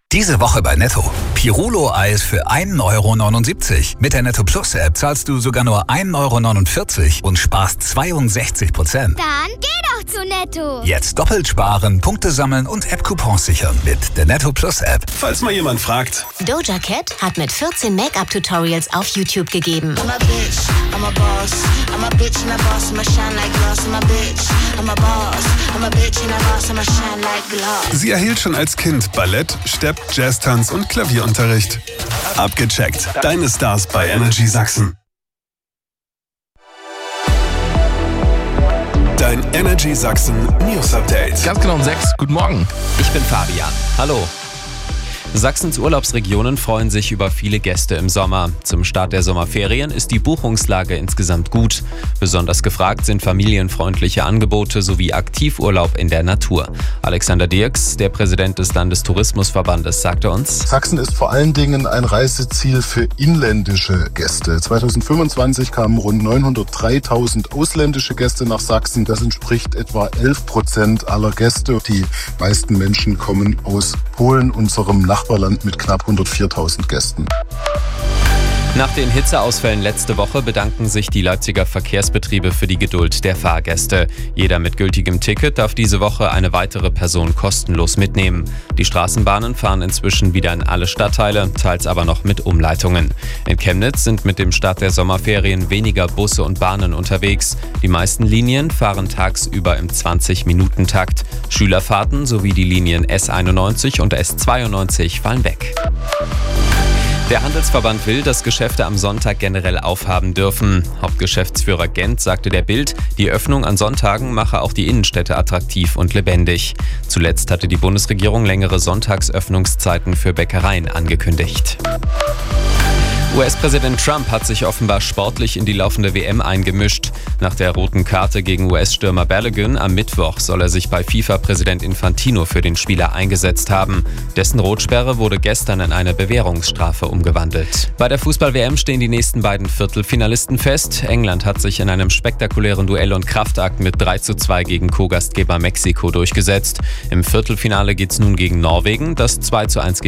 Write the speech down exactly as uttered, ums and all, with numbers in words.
Diese Woche bei Netto. Pirulo-Eis für ein Euro neunundsiebzig. Mit der Netto Plus App zahlst du sogar nur ein Euro neunundvierzig und sparst zweiundsechzig Prozent. Dann geh doch zu Netto. Jetzt doppelt sparen, Punkte sammeln und App-Coupons sichern mit der Netto Plus App. Falls mal jemand fragt. Doja Cat hat mit vierzehn Make-up-Tutorials auf YouTube gegeben. Sie erhielt schon als Kind Ballett, Stepp, Jazztanz und Klavierunterricht. Abgecheckt. Deine Stars bei Energy Sachsen. Dein Energy Sachsen News Update. Ganz genau um sechs. Guten Morgen. Ich bin Fabian. Hallo. Sachsens Urlaubsregionen freuen sich über viele Gäste im Sommer. Zum Start der Sommerferien ist die Buchungslage insgesamt gut. Besonders gefragt sind familienfreundliche Angebote sowie Aktivurlaub in der Natur. Alexander Dirks, der Präsident des Landestourismusverbandes, sagte uns: Sachsen ist vor allen Dingen ein Reiseziel für inländische Gäste. zweitausendfünfundzwanzig kamen rund neunhundertdreitausend ausländische Gäste nach Sachsen. Das entspricht etwa elf Prozent aller Gäste. Die meisten Menschen kommen aus Polen, unserem Nachbarland mit knapp hundertviertausend Gästen. Nach den Hitzeausfällen letzte Woche bedanken sich die Leipziger Verkehrsbetriebe für die Geduld der Fahrgäste. Jeder mit gültigem Ticket darf diese Woche eine weitere Person kostenlos mitnehmen. Die Straßenbahnen fahren inzwischen wieder in alle Stadtteile, teils aber noch mit Umleitungen. In Chemnitz sind mit dem Start der Sommerferien weniger Busse und Bahnen unterwegs. Die meisten Linien fahren tagsüber im zwanzig-Minuten-Takt. Schülerfahrten sowie die Linien S einundneunzig und S zweiundneunzig fallen weg. Der Handelsverband will, dass Geschäfte am Sonntag generell aufhaben dürfen. Hauptgeschäftsführer Gent sagte der Bild, die Öffnung an Sonntagen mache auch die Innenstädte attraktiv und lebendig. Zuletzt hatte die Bundesregierung längere Sonntagsöffnungszeiten für Bäckereien angekündigt. U S-Präsident Trump hat sich offenbar sportlich in die laufende W M eingemischt. Nach der roten Karte gegen U S-Stürmer Balogun am Mittwoch soll er sich bei FIFA-Präsident Infantino für den Spieler eingesetzt haben. Dessen Rotsperre wurde gestern in eine Bewährungsstrafe umgewandelt. Bei der Fußball-W M stehen die nächsten beiden Viertelfinalisten fest. England hat sich in einem spektakulären Duell und Kraftakt mit drei zu zwei gegen Co-Gastgeber Mexiko durchgesetzt. Im Viertelfinale geht's nun gegen Norwegen, das zwei zu eins